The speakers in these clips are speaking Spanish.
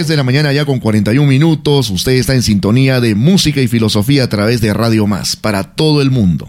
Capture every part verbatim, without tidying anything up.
diez de la mañana ya con cuarenta y un minutos. Usted está en sintonía de música y filosofía a través de Radio Más para todo el mundo.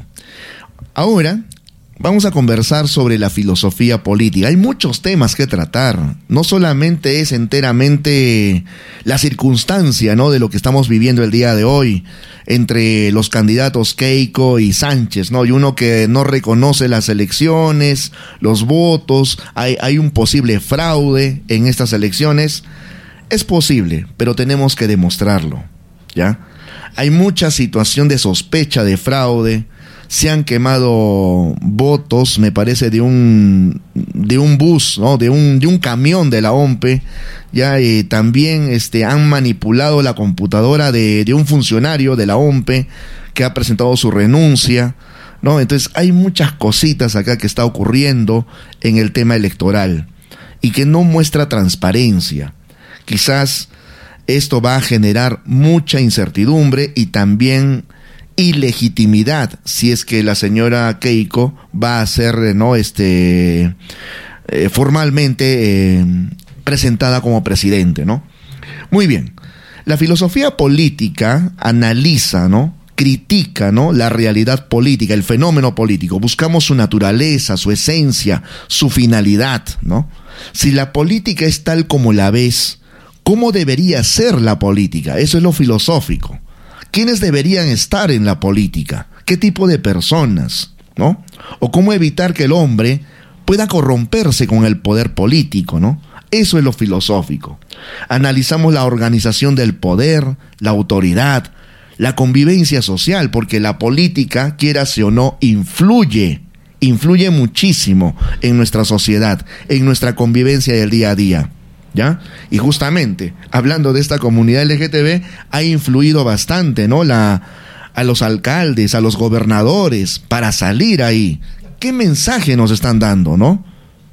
Ahora vamos a conversar sobre la filosofía política. Hay muchos temas que tratar. No solamente es enteramente la circunstancia, ¿no?, de lo que estamos viviendo el día de hoy entre los candidatos Keiko y Sánchez, ¿no? Y uno que no reconoce las elecciones, los votos, hay, hay un posible fraude en estas elecciones. Es posible, pero tenemos que demostrarlo, ¿ya? Hay mucha situación de sospecha de fraude. Se han quemado votos, me parece, de un de un bus, ¿no? De un de un camión de la O M P E. Ya eh, también este han manipulado la computadora de, de un funcionario de la O M P E que ha presentado su renuncia, ¿no? Entonces hay muchas cositas acá que está ocurriendo en el tema electoral y que no muestra transparencia. Quizás esto va a generar mucha incertidumbre y también ilegitimidad si es que la señora Keiko va a ser, ¿no?, este eh, formalmente eh, presentada como presidente, ¿no? Muy bien. La filosofía política analiza, ¿no?, critica, ¿no?, la realidad política, el fenómeno político. Buscamos su naturaleza, su esencia, su finalidad, ¿no? Si la política es tal como la ves, ¿cómo debería ser la política? Eso es lo filosófico. ¿Quiénes deberían estar en la política? ¿Qué tipo de personas? ¿No? O cómo evitar que el hombre pueda corromperse con el poder político, ¿no? Eso es lo filosófico. Analizamos la organización del poder, la autoridad, la convivencia social, porque la política, quiérase o no, influye, influye muchísimo en nuestra sociedad, en nuestra convivencia del día a día, ¿ya? Y justamente, hablando de esta comunidad L G T B, ha influido bastante, ¿no?, la, a los alcaldes, a los gobernadores, para salir ahí. ¿Qué mensaje nos están dando, no?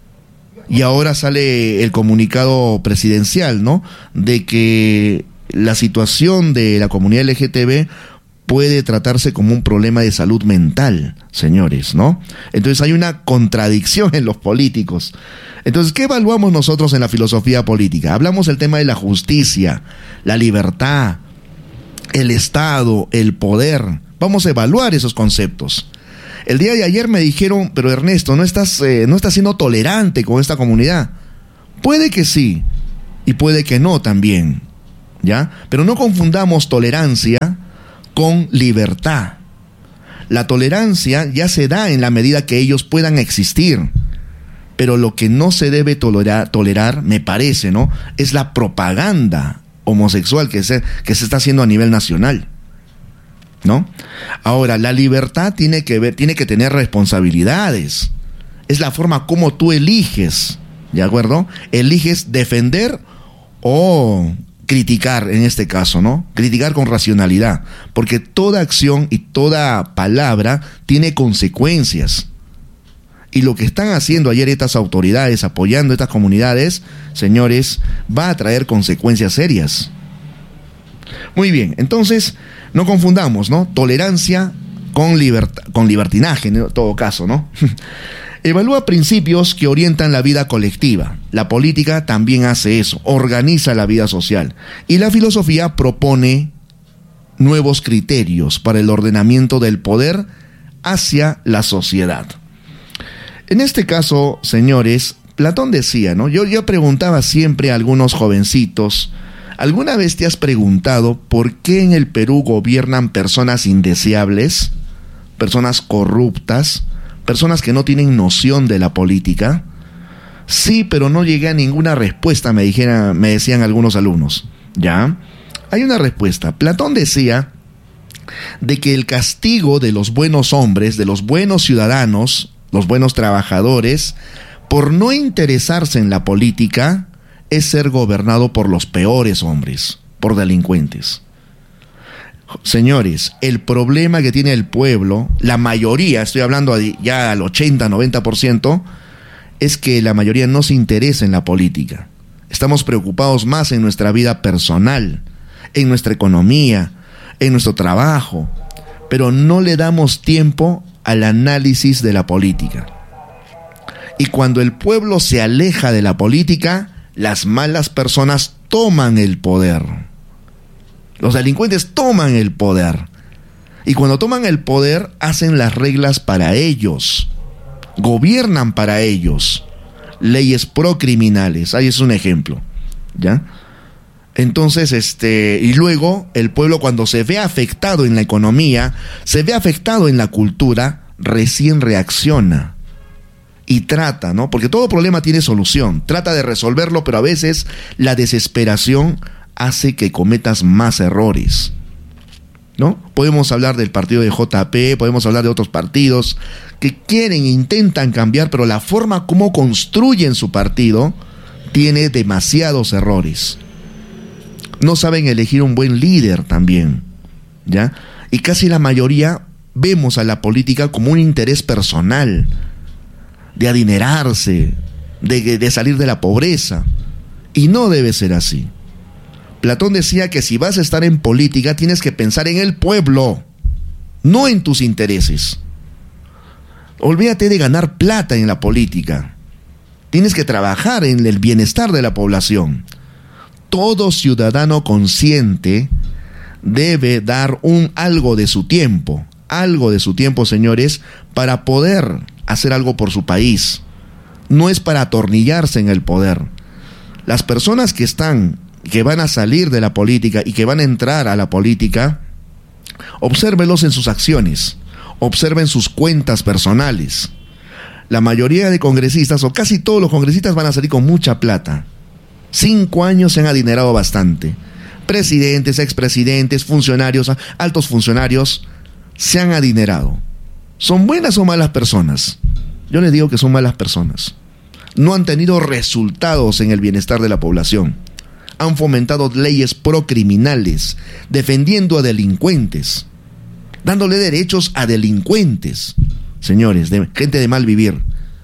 Y ahora sale el comunicado presidencial, ¿no?, de que la situación de la comunidad L G T B puede tratarse como un problema de salud mental, señores, ¿no? Entonces hay una contradicción en los políticos. Entonces, ¿qué evaluamos nosotros en la filosofía política? Hablamos del tema de la justicia, la libertad, el Estado, el poder. Vamos a evaluar esos conceptos. El día de ayer me dijeron, pero Ernesto, no estás, eh, no estás siendo tolerante con esta comunidad. Puede que sí, y puede que no también, ¿ya? Pero no confundamos tolerancia con libertad. La tolerancia ya se da en la medida que ellos puedan existir, pero lo que no se debe tolerar, tolerar, me parece, ¿no?, es la propaganda homosexual que se, que se está haciendo a nivel nacional, ¿no? Ahora, la libertad tiene que ver, tiene que tener responsabilidades. Es la forma como tú eliges, ¿de acuerdo? Eliges defender o criticar, en este caso, ¿no? Criticar con racionalidad, porque toda acción y toda palabra tiene consecuencias. Y lo que están haciendo ayer estas autoridades, apoyando estas comunidades, señores, va a traer consecuencias serias. Muy bien, entonces, no confundamos, ¿no?, tolerancia con libertad, con libertinaje, en todo caso, ¿no? Evalúa principios que orientan la vida colectiva. La política también hace eso, organiza la vida social. Y la filosofía propone nuevos criterios para el ordenamiento del poder hacia la sociedad. En este caso, señores, Platón decía, ¿no? Yo, yo preguntaba siempre a algunos jovencitos, ¿alguna vez te has preguntado por qué en el Perú gobiernan personas indeseables, personas corruptas, personas que no tienen noción de la política? Sí, pero no llegué a ninguna respuesta, me dijeron, me decían algunos alumnos. ¿Ya? Hay una respuesta. Platón decía de que el castigo de los buenos hombres, de los buenos ciudadanos, los buenos trabajadores, por no interesarse en la política, es ser gobernado por los peores hombres, por delincuentes. Señores, el problema que tiene el pueblo, la mayoría, estoy hablando ya al ochenta, noventa por ciento, es que la mayoría no se interesa en la política. Estamos preocupados más en nuestra vida personal, en nuestra economía, en nuestro trabajo, pero no le damos tiempo al análisis de la política. Y cuando el pueblo se aleja de la política, las malas personas toman el poder. Los delincuentes toman el poder. Y cuando toman el poder, hacen las reglas para ellos. Gobiernan para ellos. Leyes procriminales. Ahí es un ejemplo. ¿Ya? Entonces, este, y luego el pueblo, cuando se ve afectado en la economía, se ve afectado en la cultura, recién reacciona y trata, ¿no? Porque todo problema tiene solución, trata de resolverlo, pero a veces la desesperación hace que cometas más errores, ¿no? Podemos hablar del partido de J P, podemos hablar de otros partidos que quieren, intentan cambiar, pero la forma como construyen su partido tiene demasiados errores. No saben elegir un buen líder también, ¿ya? Y casi la mayoría vemos a la política como un interés personal, de adinerarse, de, de salir de la pobreza. Y no debe ser así. Platón decía que si vas a estar en política tienes que pensar en el pueblo, no en tus intereses. Olvídate de ganar plata en la política. Tienes que trabajar en el bienestar de la población. Todo ciudadano consciente debe dar un algo de su tiempo, algo de su tiempo, señores, para poder hacer algo por su país. No es para atornillarse en el poder. Las personas que están, que van a salir de la política y que van a entrar a la política, obsérvelos en sus acciones, observen sus cuentas personales. La mayoría de congresistas, o casi todos los congresistas, van a salir con mucha plata. Cinco años se han adinerado bastante. Presidentes, expresidentes, funcionarios, altos funcionarios se han adinerado. ¿Son buenas o malas personas? Yo les digo que son malas personas. No han tenido resultados en el bienestar de la población. Han fomentado leyes procriminales, defendiendo a delincuentes, dándole derechos a delincuentes, señores, de, gente de mal vivir.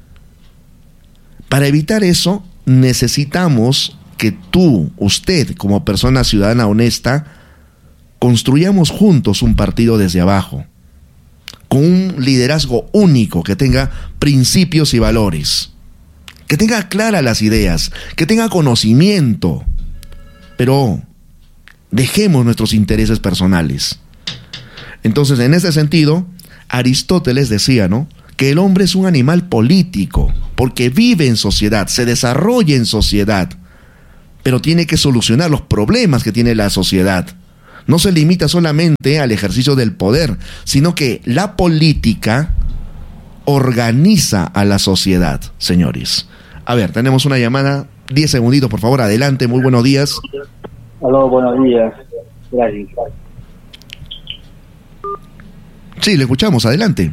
Para evitar eso, necesitamos que tú, usted, como persona ciudadana honesta, construyamos juntos un partido desde abajo, con un liderazgo único, que tenga principios y valores, que tenga claras las ideas, que tenga conocimiento, pero dejemos nuestros intereses personales. Entonces, en ese sentido, Aristóteles decía, ¿no?, que el hombre es un animal político, porque vive en sociedad, se desarrolla en sociedad, pero tiene que solucionar los problemas que tiene la sociedad. No se limita solamente al ejercicio del poder, sino que la política organiza a la sociedad, señores. A ver, tenemos una llamada, diez segunditos, por favor, adelante, muy buenos días. Aló, buenos días. Gracias. Sí, le escuchamos, adelante.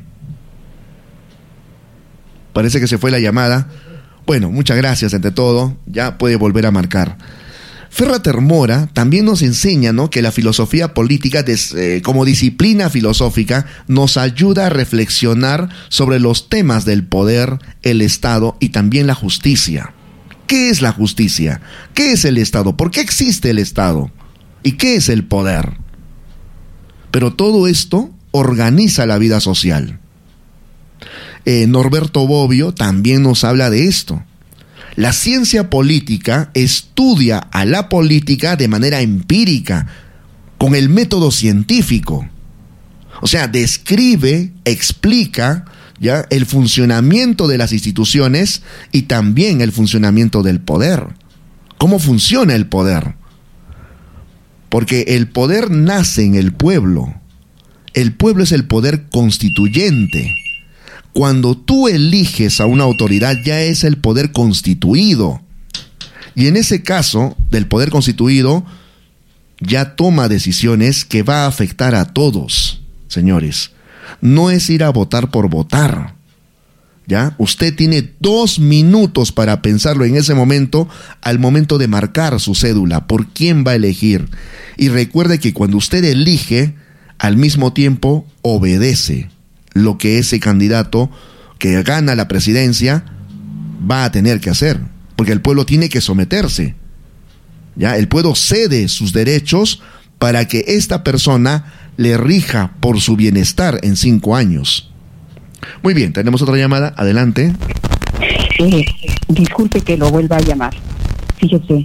Parece que se fue la llamada. Bueno, muchas gracias ante todo. Ya puede volver a marcar. Ferrater Mora también nos enseña, ¿no?, que la filosofía política des, eh, como disciplina filosófica nos ayuda a reflexionar sobre los temas del poder, el Estado y también la justicia. ¿Qué es la justicia? ¿Qué es el Estado? ¿Por qué existe el Estado? ¿Y qué es el poder? Pero todo esto organiza la vida social. Eh, Norberto Bobbio también nos habla de esto. La ciencia política estudia a la política de manera empírica, con el método científico. O sea, describe, explica, ¿ya?, el funcionamiento de las instituciones y también el funcionamiento del poder. ¿Cómo funciona el poder? Porque el poder nace en el pueblo. El pueblo es el poder constituyente. Cuando tú eliges a una autoridad, ya es el poder constituido. Y en ese caso, del poder constituido, ya toma decisiones que va a afectar a todos, señores. No es ir a votar por votar, ¿ya? Usted tiene dos minutos para pensarlo en ese momento, al momento de marcar su cédula, por quién va a elegir. Y recuerde que cuando usted elige, al mismo tiempo obedece lo que ese candidato que gana la presidencia va a tener que hacer, porque el pueblo tiene que someterse, ¿ya? El pueblo cede sus derechos para que esta persona le rija por su bienestar en cinco años. Muy bien, tenemos otra llamada, adelante. Eh, disculpe que lo vuelva a llamar. Fíjese,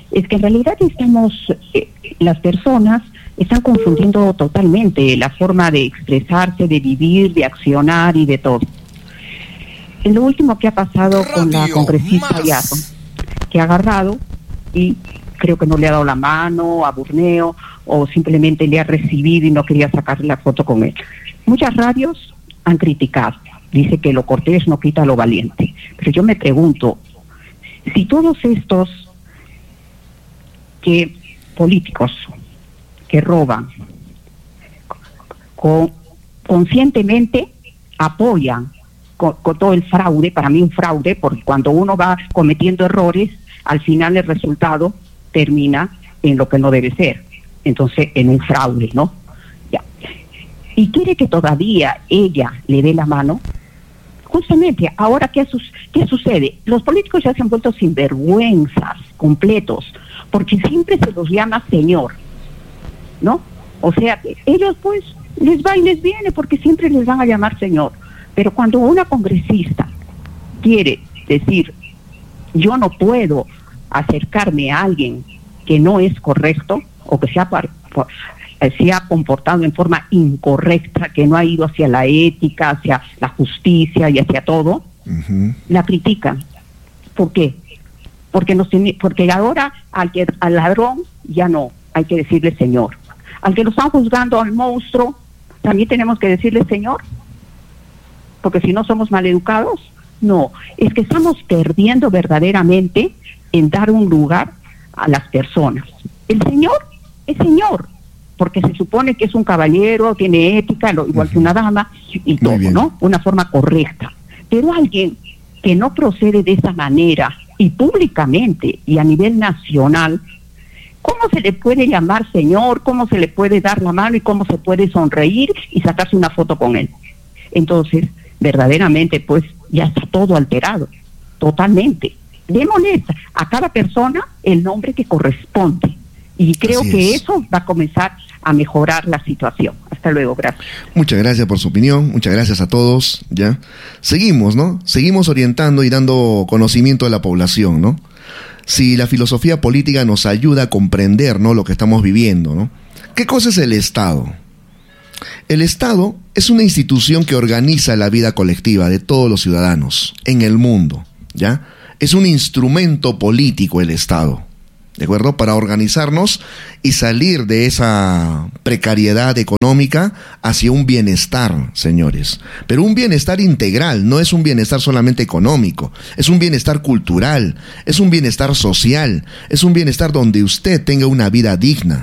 es que en realidad estamos, eh, las personas están confundiendo totalmente la forma de expresarse, de vivir, de accionar y de todo. En lo último que ha pasado Radio con la congresista Yato, que ha agarrado y creo que no le ha dado la mano a Burneo o simplemente le ha recibido y no quería sacarle la foto con él. Muchas radios han criticado, dice que lo cortés no quita lo valiente, pero yo me pregunto, si todos estos que políticos que roban con, conscientemente apoyan con, con todo el fraude, para mí un fraude, porque cuando uno va cometiendo errores, al final el resultado termina en lo que no debe ser, entonces en un fraude, ¿no? Ya. Y quiere que todavía ella le dé la mano. Justamente, ahora, ¿qué, sus, ¿qué sucede? Los políticos ya se han vuelto sinvergüenzas completos, porque siempre se los llama señor, ¿no? O sea, ellos pues les va y les viene porque siempre les van a llamar señor. Pero cuando una congresista quiere decir, yo no puedo acercarme a alguien que no es correcto o que se ha, se ha comportado en forma incorrecta, que no ha ido hacia la ética, hacia la justicia y hacia todo, uh-huh. la critican. ¿Por qué? Porque, nos, porque ahora al, que, al ladrón ya no, hay que decirle señor. Al que lo están juzgando al monstruo, también tenemos que decirle señor, porque si no somos maleducados. No, es que estamos perdiendo verdaderamente en dar un lugar a las personas. El señor es señor, porque se supone que es un caballero, tiene ética, lo, igual uh-huh. que una dama, y todo, ¿no? Una forma correcta. Pero alguien que no procede de esa manera, y públicamente, y a nivel nacional, ¿cómo se le puede llamar señor? ¿Cómo se le puede dar la mano? ¿Y cómo se puede sonreír y sacarse una foto con él? Entonces, verdaderamente, pues, ya está todo alterado, totalmente. Démosle a cada persona el nombre que corresponde. Y creo Así que es. Eso va a comenzar a mejorar la situación. Hasta luego, gracias. Muchas gracias por su opinión, muchas gracias a todos, ¿ya? Seguimos, ¿no? Seguimos orientando y dando conocimiento a la población, ¿no? Si la filosofía política nos ayuda a comprender, ¿no?, lo que estamos viviendo, ¿no? ¿Qué cosa es el Estado? El Estado es una institución que organiza la vida colectiva de todos los ciudadanos en el mundo, ¿ya? Es un instrumento político el Estado, ¿de acuerdo? Para organizarnos y salir de esa precariedad económica hacia un bienestar, señores. Pero un bienestar integral, no es un bienestar solamente económico, es un bienestar cultural, es un bienestar social, es un bienestar donde usted tenga una vida digna.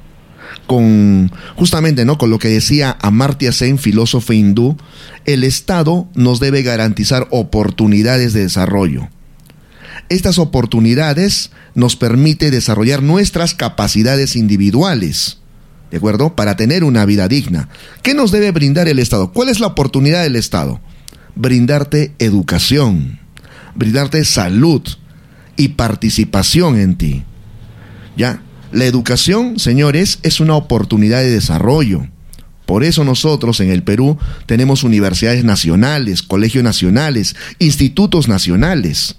Con, justamente, ¿no?, con lo que decía Amartya Sen, filósofo hindú, el Estado nos debe garantizar oportunidades de desarrollo. Estas oportunidades nos permiten desarrollar nuestras capacidades individuales, ¿de acuerdo?, para tener una vida digna. ¿Qué nos debe brindar el Estado? ¿Cuál es la oportunidad del Estado? Brindarte educación, brindarte salud y participación en ti, ¿ya? La educación, señores, es una oportunidad de desarrollo. Por eso nosotros en el Perú tenemos universidades nacionales, colegios nacionales, institutos nacionales,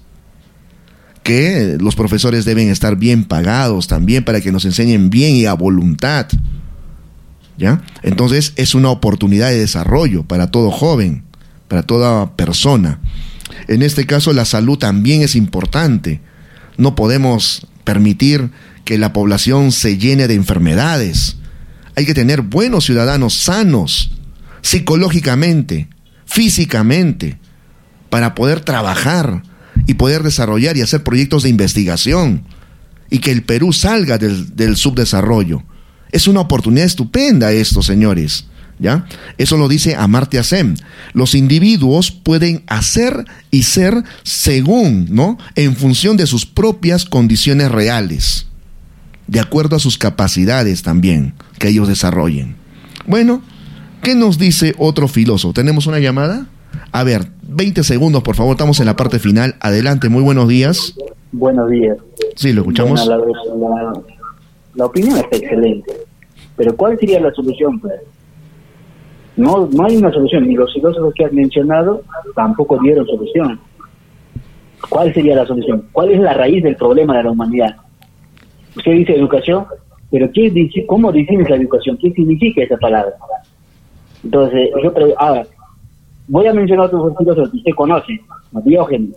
que los profesores deben estar bien pagados también para que nos enseñen bien y a voluntad, ¿ya? Entonces es una oportunidad de desarrollo para todo joven, para toda persona. En este caso la salud también es importante. No podemos permitir que la población se llene de enfermedades. Hay que tener buenos ciudadanos sanos, psicológicamente, físicamente, para poder trabajar y poder desarrollar y hacer proyectos de investigación y que el Perú salga del, del subdesarrollo. Es una oportunidad estupenda esto, señores, ¿ya? Eso lo dice Amartya Sen. Los individuos pueden hacer y ser según, ¿no?, en función de sus propias condiciones reales, de acuerdo a sus capacidades también que ellos desarrollen. Bueno, ¿qué nos dice otro filósofo? ¿Tenemos una llamada? A ver, veinte segundos, por favor, estamos en la parte final. Adelante, muy buenos días. Buenos días. Sí, lo escuchamos. Bueno, la, la, la opinión está excelente, pero ¿cuál sería la solución, pues? No, no hay una solución, y los filósofos que has mencionado tampoco dieron solución. ¿Cuál sería la solución? ¿Cuál es la raíz del problema de la humanidad? Usted dice educación, pero ¿qué dice, ¿cómo defines la educación? ¿Qué significa esa palabra? Entonces, yo creo, ahora, voy a mencionar otros filósofos que usted conoce, Diógenes,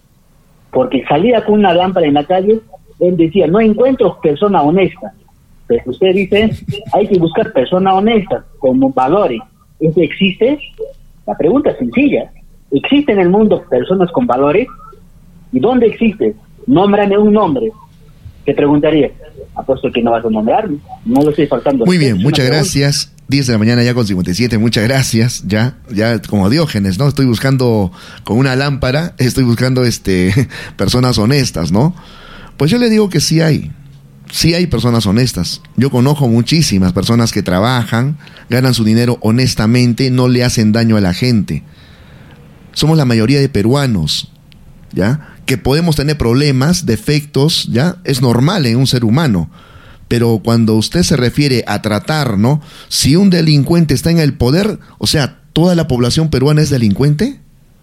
porque salía con una lámpara en la calle, él decía, no encuentro persona honesta. Pero usted dice, hay que buscar personas honestas, como valores. ¿Eso existe? La pregunta es sencilla. ¿Existe en el mundo personas con valores? ¿Y dónde existe? Nómbrame un nombre. Te preguntaría, apuesto que no vas a nombrarme, no lo estoy faltando. Muy bien, muchas gracias. diez de la mañana ya con cincuenta y siete, muchas gracias. Ya, ya como Diógenes, ¿no? Estoy buscando con una lámpara, estoy buscando este personas honestas, ¿no? Pues yo le digo que sí hay. Sí hay personas honestas. Yo conozco muchísimas personas que trabajan, ganan su dinero honestamente, no le hacen daño a la gente. Somos la mayoría de peruanos, ¿ya? Que podemos tener problemas, defectos, ¿ya? Es normal en un ser humano. Pero cuando usted se refiere a tratar, ¿no? Si un delincuente está en el poder, o sea, ¿toda la población peruana es delincuente?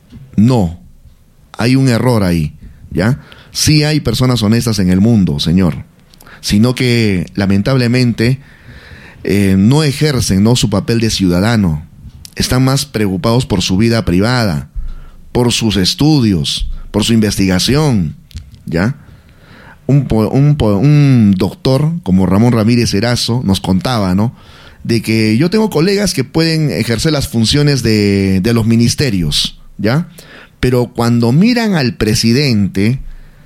No. Hay un error ahí, ¿ya? Sí hay personas honestas en el mundo, señor. Sino que, lamentablemente, eh, no ejercen, ¿no?, su papel de ciudadano. Están más preocupados por su vida privada, por sus estudios, por su investigación, ¿ya? Un, un, un doctor como Ramón Ramírez Erazo nos contaba, ¿no?, de que yo tengo colegas que pueden ejercer las funciones de, de los ministerios, ¿ya? Pero cuando miran al presidente,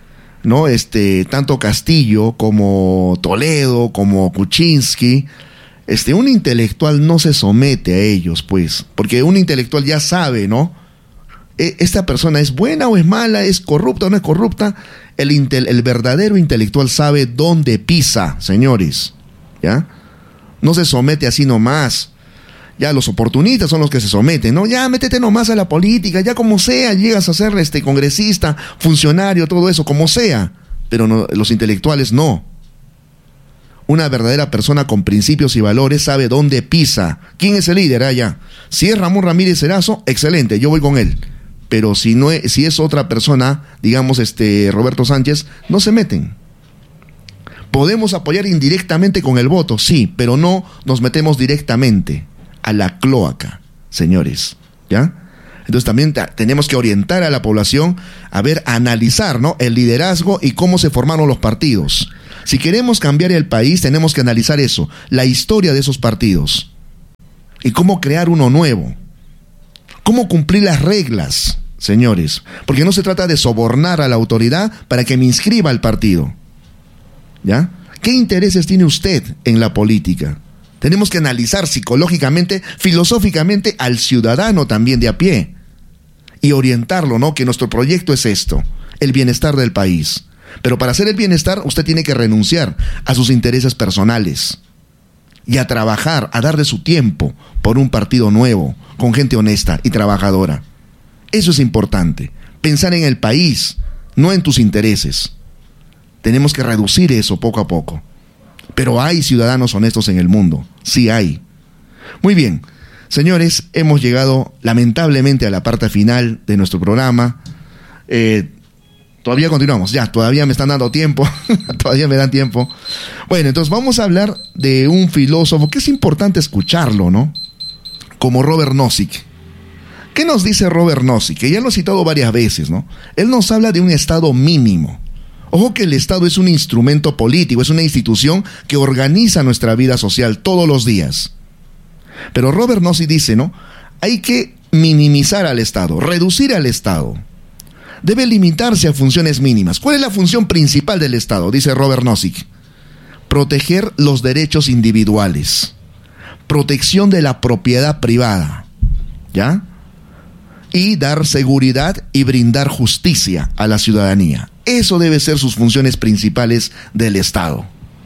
¿no?, este, tanto Castillo como Toledo, como Kuczynski, este, un intelectual no se somete a ellos, pues, porque un intelectual ya sabe, ¿no?, esta persona es buena o es mala, es corrupta o no es corrupta. El, intel, el verdadero intelectual sabe dónde pisa, señores, ¿ya? No se somete así nomás. Ya los oportunistas son los que se someten, ¿no? Ya métete nomás a la política, ya como sea, llegas a ser este congresista, funcionario, todo eso, como sea. Pero no, los intelectuales no. Una verdadera persona con principios y valores sabe dónde pisa. ¿Quién es el líder allá? Si es Ramón Ramírez Erazo, excelente, yo voy con él. Pero si no es, si es otra persona, digamos este Roberto Sánchez, no se meten. Podemos apoyar indirectamente con el voto, sí, pero no nos metemos directamente a la cloaca, señores, ¿ya? Entonces también t- tenemos que orientar a la población a ver, a analizar, ¿no?, el liderazgo y cómo se formaron los partidos. Si queremos cambiar el país, tenemos que analizar eso, la historia de esos partidos y cómo crear uno nuevo. ¿Cómo cumplir las reglas, señores? Porque no se trata de sobornar a la autoridad para que me inscriba al partido, ¿ya? ¿Qué intereses tiene usted en la política? Tenemos que analizar psicológicamente, filosóficamente al ciudadano también de a pie y orientarlo, ¿no? Que nuestro proyecto es esto, el bienestar del país. Pero para hacer el bienestar, usted tiene que renunciar a sus intereses personales y a trabajar, a darle su tiempo por un partido nuevo, con gente honesta y trabajadora. Eso es importante. Pensar en el país, no en tus intereses. Tenemos que reducir eso poco a poco. Pero hay ciudadanos honestos en el mundo. Sí hay. Muy bien. Señores, hemos llegado lamentablemente a la parte final de nuestro programa. Eh, todavía continuamos. Ya, todavía me están dando tiempo. Todavía me dan tiempo. Bueno, entonces vamos a hablar de un filósofo que es importante escucharlo, ¿no? Como Robert Nozick. ¿Qué nos dice Robert Nozick? Que ya lo he citado varias veces, ¿no? Él nos habla de un Estado mínimo. Ojo que el Estado es un instrumento político, es una institución que organiza nuestra vida social todos los días. Pero Robert Nozick dice, ¿no?, hay que minimizar al Estado, reducir al Estado. Debe limitarse a funciones mínimas. ¿Cuál es la función principal del Estado? Dice Robert Nozick. Proteger los derechos individuales. Protección de la propiedad privada. ¿Ya? Y dar seguridad y brindar justicia a la ciudadanía. Eso debe ser sus funciones principales del Estado.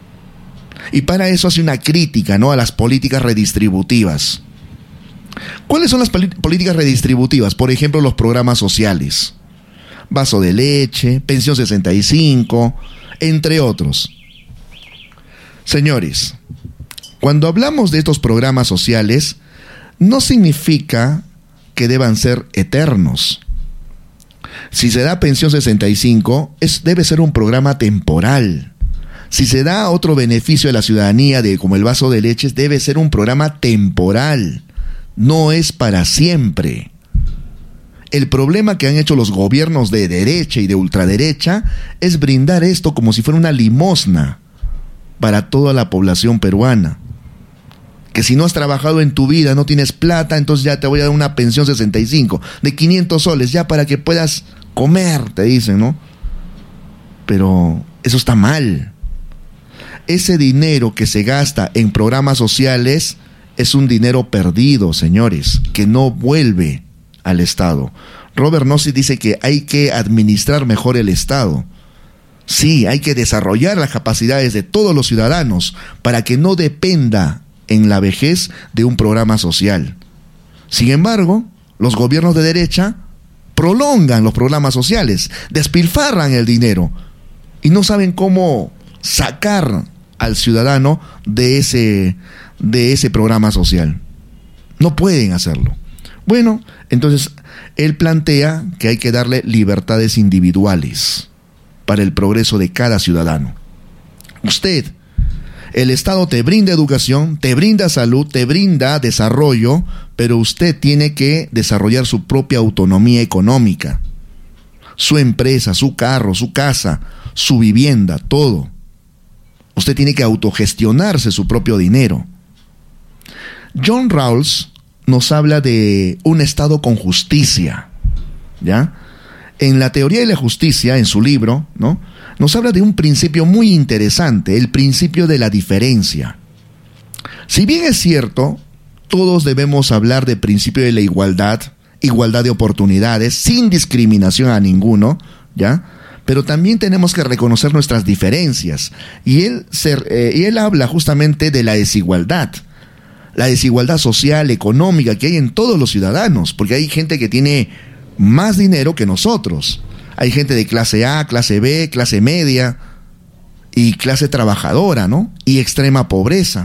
Y para eso hace una crítica, ¿no?, a las políticas redistributivas. ¿Cuáles son las políticas redistributivas? Por ejemplo, los programas sociales. Vaso de leche, pensión sesenta y cinco, entre otros. Señores, cuando hablamos de estos programas sociales, no significa que deban ser eternos. Si se da pensión sesenta y cinco, es, debe ser un programa temporal. Si se da otro beneficio a la ciudadanía, de como el vaso de leche, debe ser un programa temporal, no es para siempre. El problema que han hecho los gobiernos de derecha y de ultraderecha es brindar esto como si fuera una limosna para toda la población peruana. Que si no has trabajado en tu vida, no tienes plata, entonces ya te voy a dar una pensión sesenta y cinco de quinientos soles, ya para que puedas comer, te dicen, ¿no? Pero eso está mal. Ese dinero que se gasta en programas sociales es un dinero perdido, señores, que no vuelve al Estado. Robert Nozick dice que hay que administrar mejor el Estado. Sí, hay que desarrollar las capacidades de todos los ciudadanos para que no dependa en la vejez de un programa social. Sin embargo, los gobiernos de derecha prolongan los programas sociales, despilfarran el dinero y no saben cómo sacar al ciudadano de ese, de ese programa social. No pueden hacerlo. Bueno, entonces él plantea que hay que darle libertades individuales para el progreso de cada ciudadano. Usted, el Estado te brinda educación, te brinda salud, te brinda desarrollo, pero usted tiene que desarrollar su propia autonomía económica. Su empresa, su carro, su casa, su vivienda, todo. Usted tiene que autogestionarse su propio dinero. John Rawls nos habla de un Estado con justicia, ¿ya? En la teoría de la justicia, en su libro, ¿no?, nos habla de un principio muy interesante, el principio de la diferencia. Si bien es cierto, todos debemos hablar del principio de la igualdad, igualdad de oportunidades, sin discriminación a ninguno, ¿ya?, pero también tenemos que reconocer nuestras diferencias. Y él, se, eh, y él habla justamente de la desigualdad. La desigualdad social, económica que hay en todos los ciudadanos, porque hay gente que tiene más dinero que nosotros. Hay gente de clase A, clase B, clase media y clase trabajadora, ¿no? Y extrema pobreza.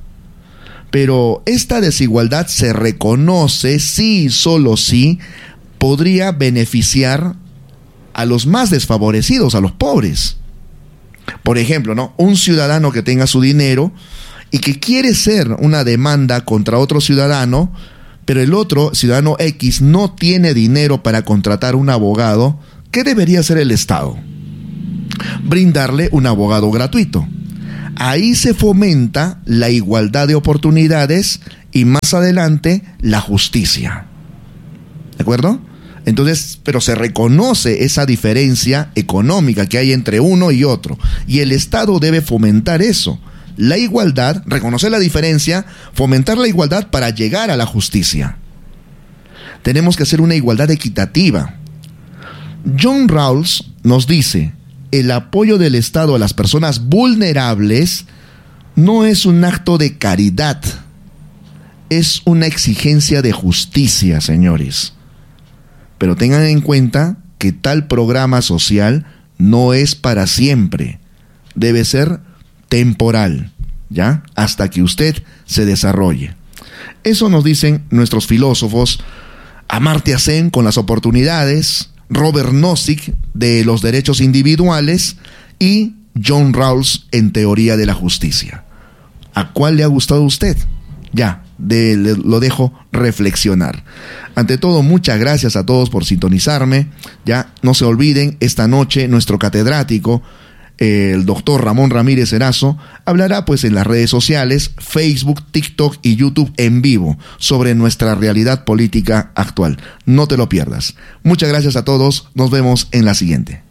Pero esta desigualdad se reconoce si y solo si podría beneficiar a los más desfavorecidos, a los pobres. Por ejemplo, ¿no?, un ciudadano que tenga su dinero y que quiere hacer una demanda contra otro ciudadano, pero el otro, ciudadano X, no tiene dinero para contratar un abogado, ¿qué debería hacer el Estado? Brindarle un abogado gratuito. Ahí se fomenta la igualdad de oportunidades y más adelante la justicia. ¿De acuerdo? Entonces, pero se reconoce esa diferencia económica que hay entre uno y otro. Y el Estado debe fomentar eso. La igualdad, reconocer la diferencia, fomentar la igualdad para llegar a la justicia. Tenemos que hacer una igualdad equitativa. John Rawls nos dice, el apoyo del Estado a las personas vulnerables no es un acto de caridad, es una exigencia de justicia, señores. Pero tengan en cuenta que tal programa social no es para siempre, debe ser temporal, ¿ya?, hasta que usted se desarrolle. Eso nos dicen nuestros filósofos, Amartya Sen con las oportunidades, Robert Nozick de los derechos individuales y John Rawls en teoría de la justicia. ¿A cuál le ha gustado a usted? Ya, de, le, lo dejo reflexionar. Ante todo, muchas gracias a todos por sintonizarme. Ya, no se olviden, esta noche nuestro catedrático, el doctor Ramón Ramírez Erazo, hablará pues en las redes sociales, Facebook, TikTok y YouTube en vivo sobre nuestra realidad política actual. No te lo pierdas. Muchas gracias a todos. Nos vemos en la siguiente.